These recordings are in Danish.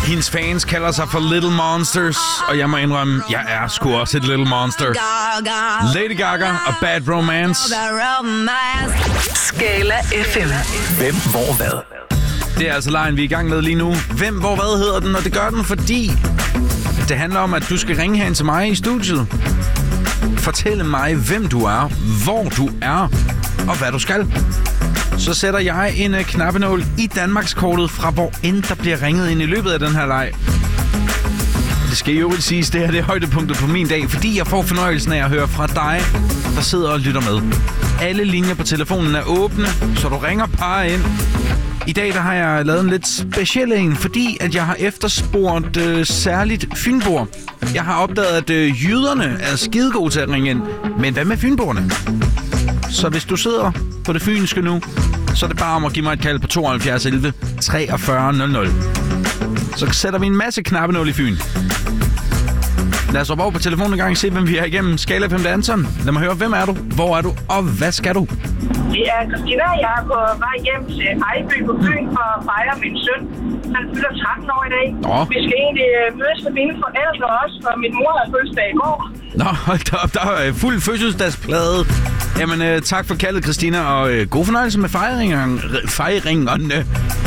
Hendes fans kalder sig for Little Monsters, og jeg må indrømme, jeg er sgu også et Little Monster. Lady Gaga og Bad Romance. Skala FM. Hvem, hvor, hvad? Det er altså lejen, vi er i gang med lige nu. Hvem, hvor, hvad hedder den? Og det gør den, fordi det handler om, at du skal ringe hen til mig i studiet. Fortælle mig, hvem du er, hvor du er, og hvad du skal. Så sætter jeg en knappenål i Danmarkskortet fra hvor end der bliver ringet ind i løbet af den her leg. Det skal jo ikke siges, det her det er højdepunktet på min dag, fordi jeg får fornøjelsen af at høre fra dig, der sidder og lytter med. Alle linjer på telefonen er åbne, så du ringer bare ind. I dag der har jeg lavet en lidt speciel en, fordi at jeg har efterspurgt særligt fynboer. Jeg har opdaget, at jyderne er skidegode til at ringe ind. Men hvad med fynboerne? Så hvis du sidder på det fynske nu, så er det bare om at give mig et kald på 72 11 43 00. Så sætter vi en masse knappenål i Fyn. Lad os hoppe over på telefonen en gang og se, hvem vi er igennem. Skala 5 Danson. Lad mig høre, hvem er du, hvor er du, og hvad skal du? Det er Christina, jeg er på vej hjem til Ejby på Fyn for at fejre min søn. Han fylder 13 år i dag. Vi skal egentlig mødes med mine forældre også, for min mor havde fødselsdag i går. Nå, hold da op, der er fuld fødselsdagsplade. Jamen, tak for kaldet, Christina, og god fornøjelse med fejringerne.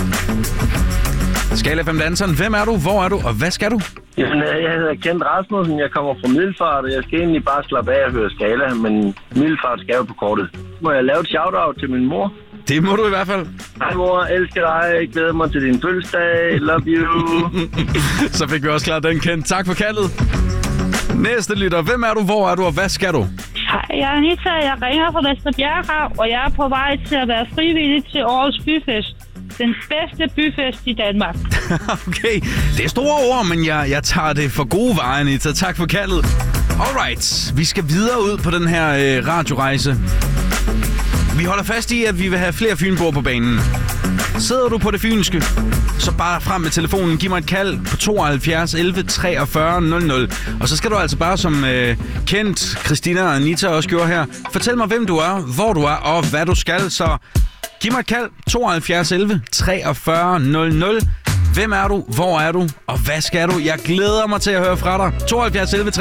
Skala 5 Danson. Hvem er du, hvor er du, og hvad skal du? Jamen, jeg hedder Kent Rasmussen, jeg kommer fra Middelfart, og jeg skal egentlig bare slappe af og høre Skala, men Middelfart skal jo på kortet. Må jeg lave et shout-out til min mor? Det må du i hvert fald. Hej mor, elsker dig, glæder mig til din fødselsdag, love you. Så fik vi også klart den, Kent. Tak for kaldet. Næste lytter, hvem er du, hvor er du, og hvad skal du? Hej, jeg er Anita, jeg ringer fra Vesterbjerg, og jeg er på vej til at være frivillig til årets byfest. Den bedste byfest i Danmark. Okay, det er store ord, men jeg tager det for gode varer, Anita. Tak for kaldet. Alright, vi skal videre ud på den her radiorejse. Vi holder fast i, at vi vil have flere fynboer på banen. Sidder du på det fynske, så bare frem med telefonen. Giv mig et kald på 72 11 43 00. Og så skal du altså bare, som Kent, Christina og Anita også gjorde her, fortæl mig, hvem du er, hvor du er og hvad du skal. Så giv mig et kald 72 11 43 00. Hvem er du, hvor er du og hvad skal du? Jeg glæder mig til at høre fra dig. 72 11